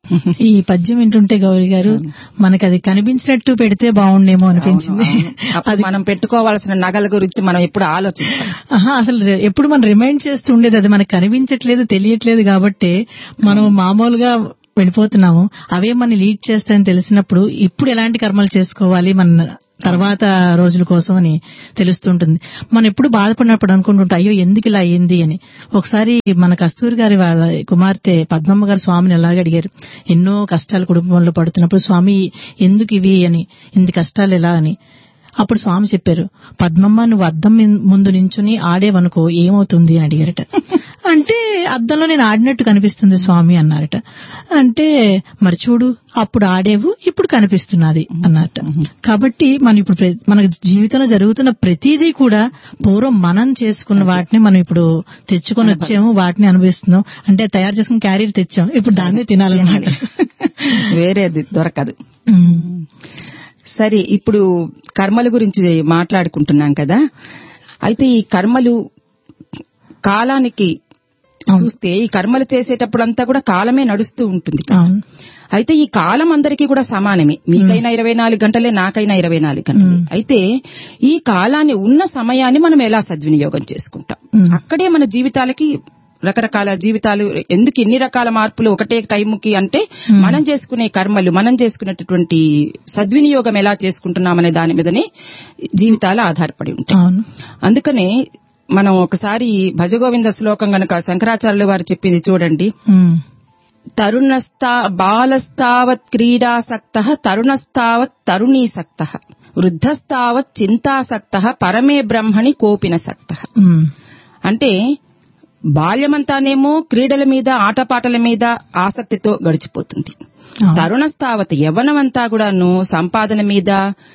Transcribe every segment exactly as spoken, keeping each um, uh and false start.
ఈ పద్యం వింటుంటే గౌరీ గారు మనకి అది కనిపించినట్టు పెడితే బాగుండేమో అనిపించింది. అది మనం పెట్టుకోవాల్సిన నగల గురించి మనం ఎప్పుడు ఆలోచిస్తాం. ఆహా, అసలు ఎప్పుడు మనం రిమైండ్ చేస్తూ ఉండేది అది మనకు కనిపించట్లేదు, తెలియట్లేదు కాబట్టి మనం మామూలుగా వెళ్ళిపోతున్నాము. అవే మన లీడ్ చేస్తాయని తెలిసినప్పుడు ఇప్పుడు ఎలాంటి కర్మలు చేసుకోవాలి మన తర్వాత రోజుల కోసం అని తెలుస్తుంటుంది. మనం ఎప్పుడు బాధపడినప్పుడు అనుకుంటుంటాం, అయ్యో ఎందుకు ఇలా అయింది అని. ఒకసారి మన కస్తూరి గారి వాళ్ళ కుమార్తె పద్మమ్మ గారు స్వామిని ఎలాగ అడిగారు, ఎన్నో కష్టాలు కుటుంబంలో పడుతున్నప్పుడు, స్వామి ఎందుకు ఇవి అని, ఇన్ని కష్టాలు ఎలా అని. అప్పుడు స్వామి చెప్పారు, పద్మమ్మ నువ్వు అద్దం ముందు నించుని ఆడేవనుకో ఏమవుతుంది అని అడిగారట. అంటే అద్దంలో నేను ఆడినట్టు కనిపిస్తుంది స్వామి అన్నారట. అంటే మరి చూడు అప్పుడు ఆడేవు ఇప్పుడు కనిపిస్తున్నది అన్నట్ట. కాబట్టి మనం ఇప్పుడు మన జీవితంలో జరుగుతున్న ప్రతిదీ కూడా పూర్వం మనం చేసుకున్న వాటిని మనం ఇప్పుడు తెచ్చుకొని వచ్చాము, వాటిని అనుభవిస్తున్నాం. అంటే తయారు చేసుకుని క్యారియర్ తెచ్చాం, ఇప్పుడు దాన్నే తినాలన్నమాట, వేరేది దొరకదు. సరే, ఇప్పుడు కర్మల గురించి మాట్లాడుకుంటున్నాం కదా. అయితే ఈ కర్మలు కాలానికి చూస్తే ఈ కర్మలు చేసేటప్పుడు అంతా కూడా కాలమే నడుస్తూ ఉంటుంది. అయితే ఈ కాలం అందరికీ కూడా సమానమే. మీకైనా ఇరవై నాలుగు గంటలే, నాకైనా ఇరవై నాలుగు గంటలే. అయితే ఈ కాలాన్ని, ఉన్న సమయాన్ని మనం ఎలా సద్వినియోగం చేసుకుంటాం, అక్కడే మన జీవితాలకి రకరకాల జీవితాలు. ఎందుకు ఇన్ని రకాల మార్పులు ఒకటే టైంకి అంటే మనం చేసుకునే కర్మలు, మనం చేసుకునేటటువంటి సద్వినియోగం ఎలా చేసుకుంటున్నామనే దాని మీదనే జీవితాలు ఆధారపడి ఉంటాయి. అందుకనే మనం ఒకసారి భజగోవింద శ్లోకం గనక శంకరాచార్యుల వారు చెప్పింది చూడండి. తరుణస్థా బాలస్తావత్ క్రీడాసక్తః తరుణస్తావత్ తరుణీసక్తః వృద్ధస్తావత్ చింతాసక్తః పరమే బ్రహ్మణి కోపినసక్తః. అంటే బాల్యమంతానేమో క్రీడల మీద, ఆటపాటల మీద ఆసక్తితో గడిచిపోతుంది. తరుణస్థావత్ యవ్వనమంతా కూడాను సంపాదన మీద,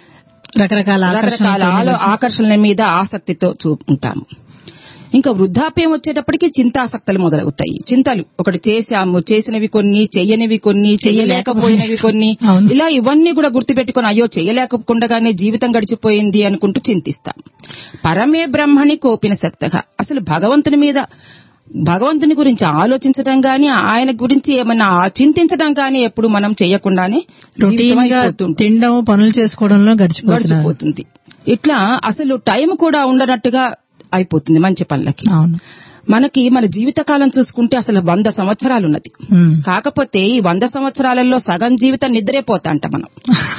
రకరకాల రకరకాల ఆకర్షణల మీద ఆసక్తితో చూపుకుంటాము. ఇంకా వృద్ధాప్యం వచ్చేటప్పటికి చింతాసక్తులు మొదలవుతాయి. చింతలు, ఒకటి చేశాము, చేసినవి కొన్ని, చెయ్యనివి కొన్ని, చెయ్యలేకపోయినవి కొన్ని, ఇలా ఇవన్నీ కూడా గుర్తుపెట్టుకుని అయ్యో చెయ్యలేకుండగానే జీవితం గడిచిపోయింది అనుకుంటూ చింతిస్తాం. పరమే బ్రహ్మణి కోపిన సక్తగా, అసలు భగవంతుని మీద, భగవంతుని గురించి ఆలోచించడం గాని, ఆయన గురించి ఏమన్నా చింతించడం గాని ఎప్పుడు మనం చేయకుండానే తినడం, పనులు చేసుకోవడంలో గడిచిపోతుంది. ఇట్లా అసలు టైం కూడా ఉండనట్టుగా అయిపోతుంది మంచి పనులకి. మనకి మన జీవితకాలం చూసుకుంటే అసలు వంద సంవత్సరాలున్నది. కాకపోతే ఈ వంద సంవత్సరాలలో సగం జీవితం నిద్రైపోతా అంట మనం.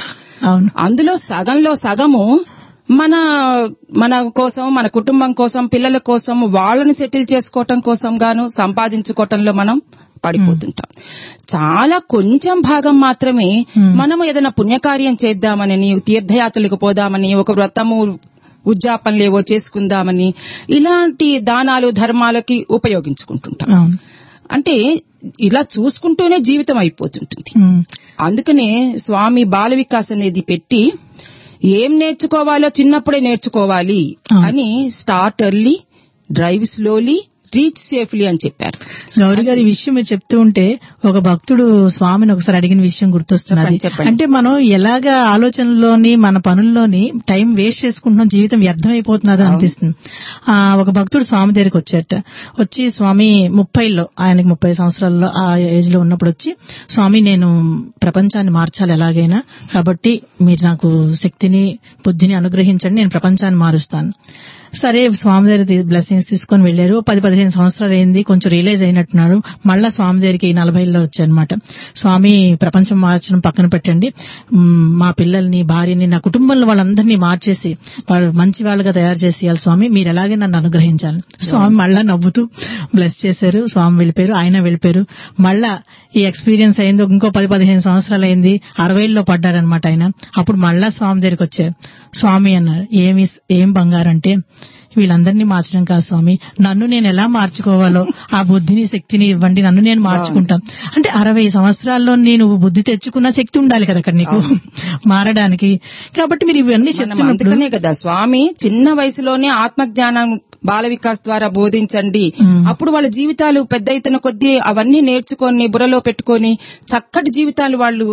అందులో సగంలో సగము మన మన కోసం, మన కుటుంబం కోసం, పిల్లల కోసం, వాళ్ళని సెటిల్ చేసుకోవటం కోసం గాను సంపాదించుకోవటంలో మనం పడిపోతుంటాం. చాలా కొంచెం భాగం మాత్రమే మనం ఏదైనా పుణ్యకార్యం చేద్దామని, తీర్థయాత్రలకు పోదామని, ఒక వ్రతము ఉద్యాపనలేవో చేసుకుందామని, ఇలాంటి దానాలు ధర్మాలకి ఉపయోగించుకుంటుంటాం. అంటే ఇలా చూసుకుంటూనే జీవితం అయిపోతుంటుంది. అందుకనే స్వామి బాల వికాస్ అనేది పెట్టి, ఏం నేర్చుకోవాలో చిన్నప్పుడే నేర్చుకోవాలి అని, start early, drive slowly, reach safely అని చెప్పారు. గౌరీ గారి విషయం మీరు చెప్తూ ఉంటే ఒక భక్తుడు స్వామిని ఒకసారి అడిగిన విషయం గుర్తొస్తున్నది. అంటే మనం ఎలాగ ఆలోచనలోని, మన పనుల్లోని టైం వేస్ట్ చేసుకుంటున్నాం, జీవితం వ్యర్థమైపోతున్నది అనిపిస్తుంది. ఆ ఒక భక్తుడు స్వామి దగ్గరికి వచ్చారట. వచ్చి స్వామి ముప్పైలో, ఆయనకి ముప్పై సంవత్సరాల్లో ఆ ఏజ్ లో ఉన్నప్పుడు వచ్చి, స్వామి నేను ప్రపంచాన్ని మార్చాలి ఎలాగైనా, కాబట్టి మీరు నాకు శక్తిని, బుద్ధిని అనుగ్రహించండి, నేను ప్రపంచాన్ని మారుస్తాను. సరే స్వామి దగ్గర బ్లెస్సింగ్స్ తీసుకొని వెళ్లారు. పది పదిహేను సంవత్సరాలు అయింది, కొంచెం రియలైజ్ అయినట్టున్నారు. మళ్ళా స్వామి దగ్గరికి నలభైలో వచ్చారనమాట. స్వామి ప్రపంచం మార్చడం పక్కన పెట్టండి, మా పిల్లల్ని, భార్యని, నా కుటుంబంలో వాళ్ళందరినీ మార్చేసి వాళ్ళు మంచి వాళ్ళగా తయారు చేసేయాలి స్వామి, మీరు ఎలాగే నన్ను అనుగ్రహించాలి. స్వామి మళ్ళా నవ్వుతూ బ్లెస్ చేశారు. స్వామి వెళ్ళిపోయారు, ఆయన వెళ్ళిపోయారు. మళ్ళా ఈ ఎక్స్పీరియన్స్ అయింది, ఇంకో పది పదిహేను సంవత్సరాలు అయింది, అరవైలో పడ్డారనమాట ఆయన. అప్పుడు మళ్ళా స్వామి దగ్గరికి వచ్చారు. స్వామి అన్నారు, ఏమి ఏం బంగారు అంటే, వీళ్ళందరినీ మార్చడం కాదు స్వామి, నన్ను నేను ఎలా మార్చుకోవాలో ఆ బుద్ధిని, శక్తిని ఇవ్వండి, నన్ను నేను మార్చుకుంటాను. అంటే అరవై సంవత్సరాల్లో నేను బుద్ధి తెచ్చుకున్న శక్తి ఉండాలి కదా అక్కడ నీకు మారడానికి. కాబట్టి మీరు ఇవన్నీ చెప్తున్నప్పుడు కదా స్వామి చిన్న వయసులోనే ఆత్మజ్ఞానం బాల వికాస్ ద్వారా బోధించండి. అప్పుడు వాళ్ళ జీవితాలు పెద్ద ఎత్తున కొద్దీ అవన్నీ నేర్చుకొని బుర్రలో పెట్టుకొని చక్కటి జీవితాలు వాళ్ళు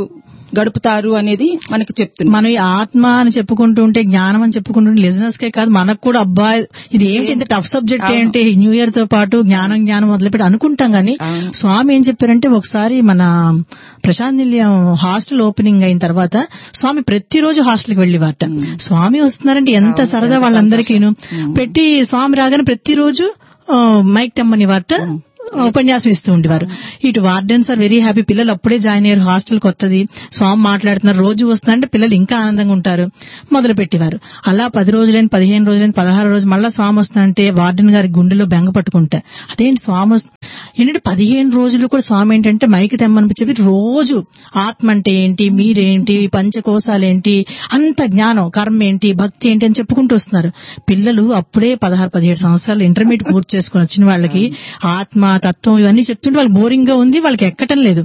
గడుపుతారు అనేది మనకి చెప్తుంది. మనం ఈ ఆత్మ అని చెప్పుకుంటూ ఉంటే, జ్ఞానం అని చెప్పుకుంటుంటే లిజనర్స్ కే కాదు మనకు కూడా అబ్బా ఇది ఏంటి ఇంత టఫ్ సబ్జెక్ట్ ఏంటి, న్యూ ఇయర్ తో పాటు జ్ఞానం జ్ఞానం మొదలుపెట్టి అనుకుంటాం గానీ స్వామి ఏం చెప్పారంటే, ఒకసారి మన ప్రశాంత్ నిలయం హాస్టల్ ఓపెనింగ్ అయిన తర్వాత స్వామి ప్రతిరోజు హాస్టల్కి వెళ్ళేవారట. స్వామి వస్తున్నారంటే ఎంత సరదా వాళ్ళందరికీను. పెట్టి స్వామి రాగానే ప్రతిరోజు మైక్ తెమ్మని వారట, ఉపన్యాసం ఇస్తూ ఉండేవారు. ఇటు వార్డెన్స్ ఆర్ వెరీ హ్యాపీ, పిల్లలు అప్పుడే జాయిన్ అయ్యారు, హాస్టల్ కొత్తది, స్వామి మాట్లాడుతున్నారు, రోజు వస్తున్నారంటే పిల్లలు ఇంకా ఆనందంగా ఉంటారు, మొదలు పెట్టేవారు. అలా పది రోజులైన పదిహేను రోజులైన పదహారు రోజులు మళ్ళా స్వామి వస్తున్నారంటే వార్డెన్ గారి గుండెలో బెంగ పట్టుకుంటా, అదేంటి స్వామి ఏంటంటే పదిహేను రోజులు కూడా స్వామి ఏంటంటే మైకి తెమ్మని చెప్పి రోజు ఆత్మ అంటే ఏంటి, మీరేంటి, పంచకోశాలేంటి, అంత జ్ఞానం, కర్మ ఏంటి, భక్తి ఏంటి అని చెప్పుకుంటూ వస్తున్నారు. పిల్లలు అప్పుడే పదహారు పదిహేడు సంవత్సరాలు ఇంటర్మీడియట్ పూర్తి చేసుకుని వచ్చిన వాళ్ళకి ఆత్మ తత్వం ఇవన్నీ చెప్తుంటే వాళ్ళకి బోరింగ్ గా ఉంది, వాళ్ళకి ఎక్కటం లేదు.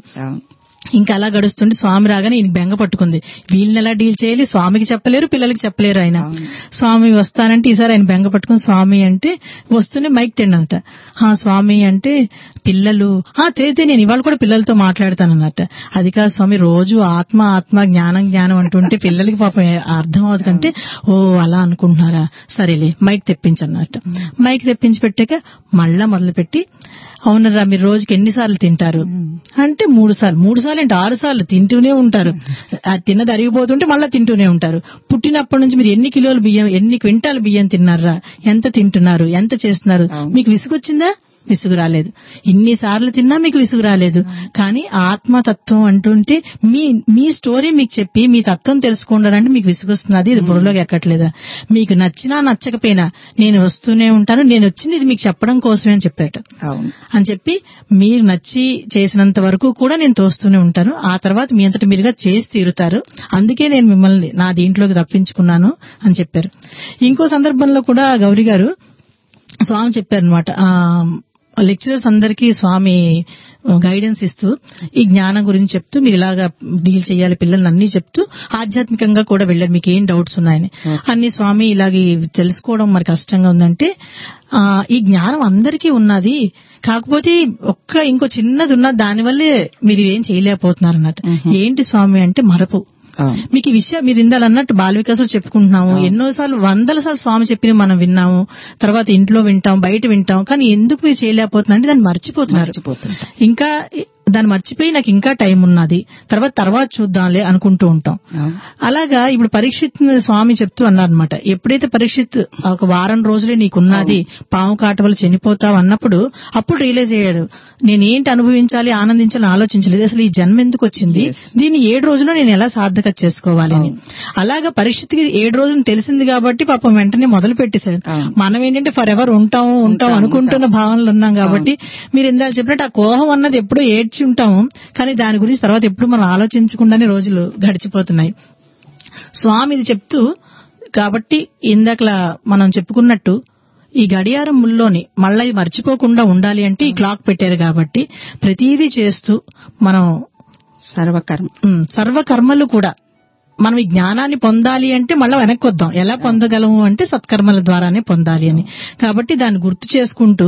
ఇంకా అలా గడుస్తుంటే స్వామి రాగానే ఈయన బెంగ పట్టుకుంది, వీళ్ళని ఎలా డీల్ చేయాలి, స్వామికి చెప్పలేరు, పిల్లలకి చెప్పలేరు. ఆయన స్వామి వస్తానంటే ఈసారి ఆయన బెంగ పట్టుకుని స్వామి అంటే వస్తూనే మైక్ తిండంట. ఆ స్వామి అంటే పిల్లలు ఆ తేతే నేను ఇవాళ కూడా పిల్లలతో మాట్లాడతానన్నట్ట. అది కాదు స్వామి, రోజు ఆత్మ ఆత్మ జ్ఞానం జ్ఞానం అంటుంటే పిల్లలకి పాపం అర్థం అవుతుంది కంటే, ఓ అలా అనుకుంటున్నారా, సరేలే మైక్ తెప్పించన్నట్ట. మైక్ తెప్పించి పెట్టాక మళ్ళా మొదలుపెట్టి, అవునరా మీరు రోజుకి ఎన్నిసార్లు తింటారు అంటే, మూడు సార్లు మూడు సార్లు అంటే ఆరు సార్లు తింటూనే ఉంటారు. తిన్నది అరిగిపోతుంటే మళ్ళా తింటూనే ఉంటారు. పుట్టినప్పటి నుంచి మీరు ఎన్ని కిలోలు బియ్యం, ఎన్ని క్వింటాలు బియ్యం తిన్నారా, ఎంత తింటున్నారు, ఎంత చేస్తున్నారు, మీకు విసుగొచ్చిందా, విసుగు రాలేదు. ఇన్నిసార్లు తిన్నా మీకు విసుగు రాలేదు. కానీ ఆత్మతత్వం అంటుంటే మీ మీ స్టోరీ మీకు చెప్పి మీ తత్వం తెలుసుకోండాలంటే మీకు విసుగు వస్తున్నది, ఇది బుర్రలోకి ఎక్కట్లేదా, మీకు నచ్చినా నచ్చకపోయినా నేను వస్తూనే ఉంటాను, నేను వచ్చింది ఇది మీకు చెప్పడం కోసమే అని చెప్పాట. అని చెప్పి మీరు నచ్చి చేసినంత వరకు కూడా నేను తోస్తూనే ఉంటాను, ఆ తర్వాత మీ అంతటి మీరుగా చేసి తీరుతారు, అందుకే నేను మిమ్మల్ని నా దీంట్లోకి రప్పించుకున్నాను అని చెప్పారు. ఇంకో సందర్భంలో కూడా గౌరీ గారు స్వామి చెప్పారనమాట, లెక్చరర్స్ అందరికీ స్వామి గైడెన్స్ ఇస్తూ ఈ జ్ఞానం గురించి చెప్తూ మీరు ఇలాగా డీల్ చేయాలి పిల్లల్ని అన్ని చెప్తూ ఆధ్యాత్మికంగా కూడా వెళ్ళారు, మీకు ఏం డౌట్స్ ఉన్నాయని అన్ని స్వామి ఇలాగ తెలుసుకోవడం మరి కష్టంగా ఉందంటే, ఆ ఈ జ్ఞానం అందరికీ ఉన్నది, కాకపోతే ఒక్క ఇంకో చిన్నది ఉన్నది, దానివల్లే మీరు ఏం చేయలేకపోతున్నారు అన్నట్టు. ఏంటి స్వామి అంటే మరపు. మీకు ఈ విషయం మీరు ఇందాలు అన్నట్టు బాల వికాసులు చెప్పుకుంటున్నాము, ఎన్నోసార్లు వందల సార్లు స్వామి చెప్పిన మనం విన్నాము, తర్వాత ఇంట్లో వింటాం, బయట వింటాం, కానీ ఎందుకు మీరు చేయలేకపోతున్నా అంటే దాన్ని మర్చిపోతున్నారు. ఇంకా దాన్ని మర్చిపోయి నాకు ఇంకా టైం ఉన్నది, తర్వాత తర్వాత చూద్దాంలే అనుకుంటూ ఉంటాం. అలాగా ఇప్పుడు పరీక్షిత్ స్వామి చెప్తూ అన్నారనమాట, ఎప్పుడైతే పరీక్షిత్ ఒక వారం రోజులే నీకున్నది, పాము కాట వల్ల చనిపోతావు అన్నప్పుడు అప్పుడు రియలైజ్ అయ్యాడు, నేనేంటి అనుభవించాలి, ఆనందించాలి ఆలోచించలేదు, అసలు ఈ జన్మ ఎందుకు వచ్చింది, దీన్ని ఏడు రోజుల్లో నేను ఎలా సార్థక చేసుకోవాలి అని. అలాగా పరీక్షిత్కి ఏడు రోజులు తెలిసింది కాబట్టి పాపం వెంటనే మొదలు పెట్టేశాడు. మనం ఏంటంటే ఫర్ ఎవర్ ఉంటాం ఉంటాం అనుకుంటున్న భావనలు ఉన్నాం కాబట్టి, మీరు ఇందాక చెప్పినట్టు ఆ కోహం అన్నది ఎప్పుడూ ఏడ్చి ఉంటాము, కానీ దాని గురించి తర్వాత ఎప్పుడు మనం ఆలోచించకుండానే రోజులు గడిచిపోతున్నాయి. స్వామి ఇది చెప్తూ కాబట్టి ఇందాకలా మనం చెప్పుకున్నట్టు ఈ గడియారం ముల్లోని మళ్ళీ మర్చిపోకుండా ఉండాలి అంటే ఈ క్లాక్ పెట్టారు కాబట్టి ప్రతిదీ చేస్తూ మనం సర్వకర్మ సర్వకర్మలు కూడా మనం ఈ జ్ఞానాన్ని పొందాలి అంటే మళ్ళీ వెనక్కి వద్దాం, ఎలా పొందగలము అంటే సత్కర్మల ద్వారానే పొందాలి అని. కాబట్టి దాన్ని గుర్తు చేసుకుంటూ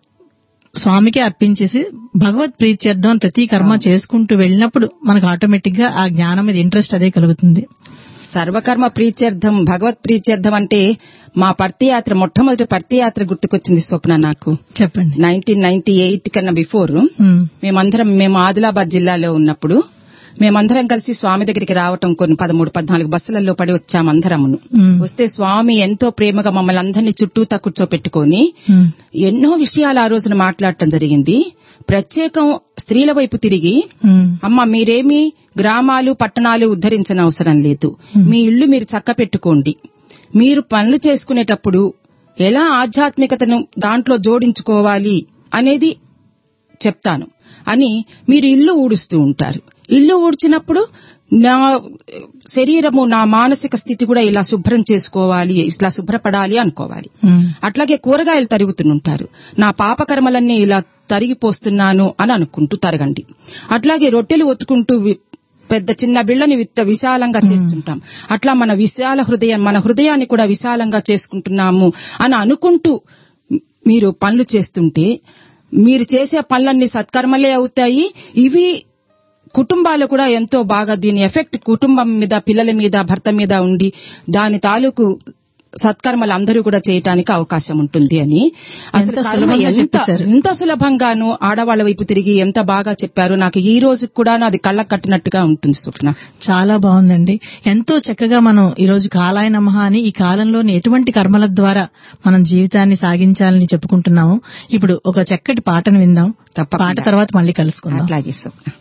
స్వామికి అర్పించేసి భగవత్ ప్రీత్యర్థం ప్రతి కర్మ చేసుకుంటూ వెళ్ళినప్పుడు మనకు ఆటోమేటిక్ గా ఆ జ్ఞానం మీద ఇంట్రెస్ట్ అదే కలుగుతుంది. సర్వకర్మ ప్రీత్యర్థం భగవత్ ప్రీత్యర్థం అంటే మా పర్తి యాత్ర, మొట్టమొదటి పర్తి యాత్ర గుర్తుకొచ్చింది స్వప్న నాకు. చెప్పండి. నైన్టీన్ నైన్టీ ఎయిట్ కన్నా బిఫోర్ మేమందరం మేము ఆదిలాబాద్ జిల్లాలో ఉన్నప్పుడు మేమందరం కలిసి స్వామి దగ్గరికి రావటం, కొన్ని పదమూడు పద్నాలుగు బస్సులలో పడి వచ్చామందరమును. వస్తే స్వామి ఎంతో ప్రేమగా మమ్మల్ని అందరినీ చుట్టూతా కూర్చోపెట్టుకొని ఎన్నో విషయాలు ఆ రోజున మాట్లాడటం జరిగింది. ప్రత్యేకం స్త్రీల వైపు తిరిగి, అమ్మ మీరేమి గ్రామాలు పట్టణాలు ఉద్ధరించిన అవసరం లేదు, మీ ఇళ్లు మీరు చక్క పెట్టుకోండి, మీరు పనులు చేసుకునేటప్పుడు ఎలా ఆధ్యాత్మికతను దాంట్లో జోడించుకోవాలి అనేది చెప్తాను అని మీరు ఇల్లు ఊడుస్తూ ఉంటారు. ఇల్లు ఊడ్చినప్పుడు నా శరీరము నా మానసిక స్థితి కూడా ఇలా శుభ్రం చేసుకోవాలి, ఇట్లా శుభ్రపడాలి అనుకోవాలి. అట్లాగే కూరగాయలు తరుగుతుంటారు, నా పాపకర్మలన్నీ ఇలా తరిగిపోస్తున్నాను అని అనుకుంటూ తరగండి. అట్లాగే రొట్టెలు ఒత్తుకుంటూ పెద్ద చిన్న బిళ్ళని విశాలంగా చేస్తుంటాం, అట్లా మన విశాల హృదయం మన హృదయాన్ని కూడా విశాలంగా చేసుకుంటున్నాము అని అనుకుంటూ మీరు పనులు చేస్తుంటే మీరు చేసే పనులన్నీ సత్కర్మలే అవుతాయి. ఇవి కుటుంబాలు కూడా ఎంతో బాగా దీని ఎఫెక్ట్ కుటుంబం మీద, పిల్లల మీద, భర్త మీద ఉండి దాని తాలూకు సత్కర్మలు అందరూ కూడా చేయటానికి అవకాశం ఉంటుంది అని అసలు ఎంత సులభంగాను ఆడవాళ్ల వైపు తిరిగి ఎంత బాగా చెప్పారు. నాకు ఈ రోజు కూడా నాది కళ్ళకు కట్టినట్టుగా ఉంటుంది స్వప్న. చాలా బాగుందండి. ఎంతో చక్కగా మనం ఈ రోజు కాలాయ నమః అని ఈ కాలంలోని ఎటువంటి కర్మల ద్వారా మనం జీవితాన్ని సాగించాలని చెప్పుకుంటున్నాము. ఇప్పుడు ఒక చక్కటి పాటను విందాం. పాట తర్వాత మళ్ళీ కలుసుకుందాం. అట్లాగే స్వప్న.